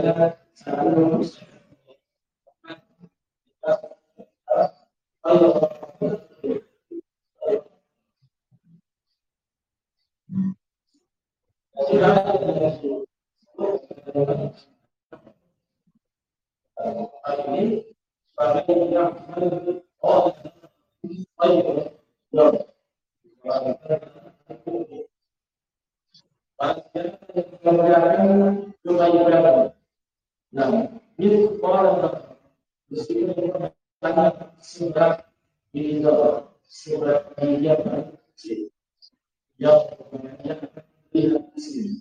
Nah, ini orang mesti banyak surat di dalam surat yang yang kemudian di sini.